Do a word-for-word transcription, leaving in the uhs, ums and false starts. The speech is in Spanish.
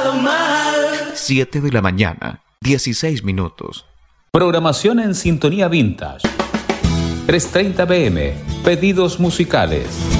pasado mal. siete de la mañana, dieciséis minutos. Programación en sintonía vintage. tres treinta p m. Pedidos musicales.